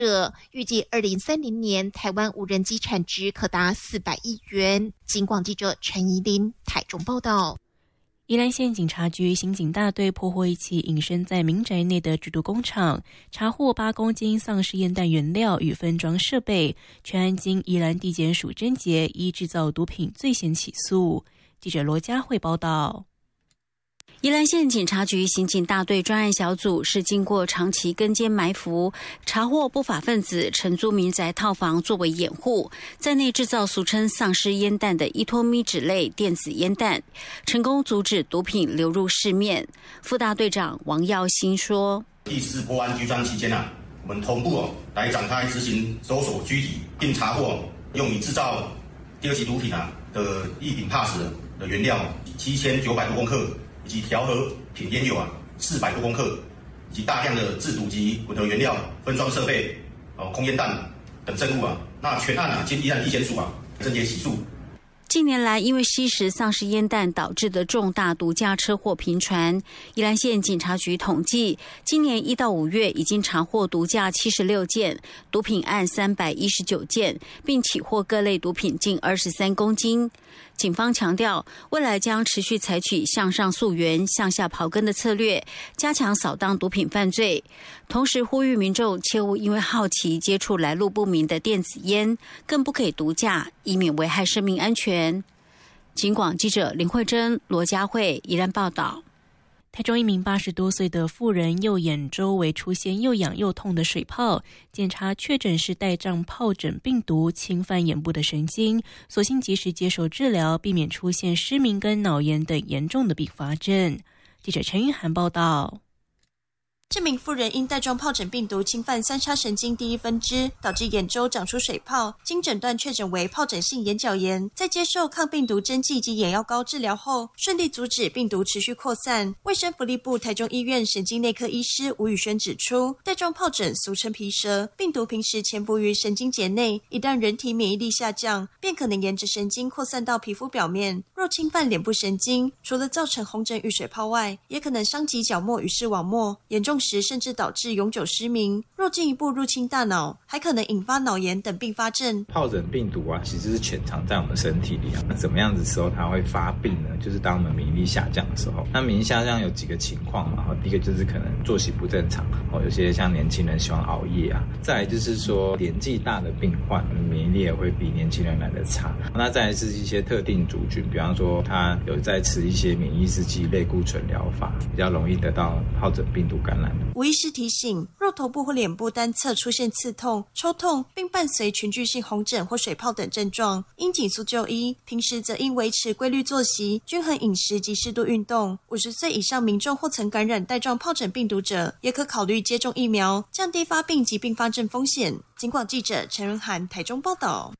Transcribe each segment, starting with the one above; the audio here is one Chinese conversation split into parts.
预计2030年台湾无人机产值可达400亿元。警广记者陈怡琳台中报道。 宜兰县警察局刑警大队破获一起隐身在民宅内的制毒工厂，查获8公斤丧尸烟弹原料与分装设备，全案经宜兰地检署侦结，依制造毒品罪嫌起诉。记者罗佳慧报道。 宜兰县警察局刑警大队专案小组是经过长期跟监埋伏，查获不法分子承租民宅套房作为掩护，在内制造俗称丧尸烟弹的依托咪酯类电子烟弹，成功阻止毒品流入市面。副大队长王耀新说： 第4波安居专期间我们同步来展开执行搜索拘提，并查获用以制造第2级毒品的异丙帕斯的原料7900多公克，以及调和品烟油400多公克，以及大量的制毒及混合原料、分装设备、空烟弹等证物那全案经宜兰地检署侦结起诉。 近年来，因为吸食丧尸烟弹导致的重大毒驾车祸频传。宜兰县警察局统计，今年1到5月已经查获毒驾76件，毒品案319件，并起获各类毒品近23公斤。警方强调，未来将持续采取向上溯源、向下刨根的策略，加强扫荡毒品犯罪。同时呼吁民众切勿因为好奇接触来路不明的电子烟，更不可以毒驾，以免危害生命安全。警广记者林慧珍、罗佳慧宜兰报道。 台中一名80多岁的妇人右眼周围出现又痒又痛的水泡，检查确诊是带状疱疹病毒侵犯眼部的神经，所幸及时接受治疗，避免出现失明跟脑炎等严重的并发症。记者陈玉涵报道。 这名妇人因带状疱疹病毒侵犯三叉神经第1分支，导致眼周长出水泡，经诊断确诊为疱疹性眼角炎。在接受抗病毒针剂及眼药膏治疗后，顺利阻止病毒持续扩散。卫生福利部台中医院神经内科医师吴宇轩指出，带状疱疹俗称皮蛇，病毒平时潜伏于神经节内，一旦人体免疫力下降，便可能沿着神经扩散到皮肤表面。若侵犯脸部神经，除了造成红疹与水泡外，也可能伤及角膜与视网膜，严重时甚至导致永久失明。若进一步入侵大脑，还可能引发脑炎等并发症。 疱疹病毒其实是潜藏在我们身体里那怎么样子的时候它会发病呢？就是当我们免疫力下降的时候。那免疫力下降有几个情况嘛，第一个就是可能作息不正常，有些像年轻人喜欢熬夜再来就是说年纪大的病患免疫力也会比年轻人来得差。那再来是一些特定族群，比方说他有在吃一些免疫制剂类固醇疗法，比较容易得到疱疹病毒感染。 吴医师提醒，若头部或脸部单侧出现刺痛、抽痛，并伴随群聚性红疹或水泡等症状，应紧速就医。平时则应维持规律作息、均衡饮食及适度运动。50岁以上民众或曾感染带状疱疹病毒者，也可考虑接种疫苗，降低发病及并发症风险。警广记者陈仁涵台中报道。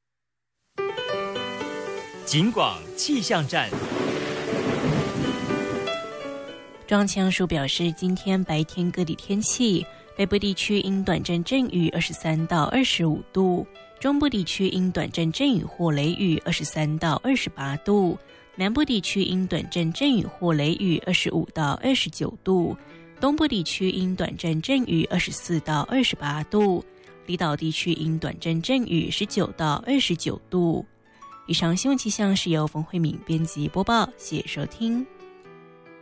警广气象站。 中央气象署表示，今天白天各地天气，北部地区因短暂阵雨23到25度，中部地区因短暂阵雨或雷雨23到28度，南部地区因短暂阵雨或雷雨25到29度，东部地区因短暂阵雨24到28度，离岛地区因短暂阵雨19到29度。以上新闻气象是由冯慧敏编辑播报，谢谢收听。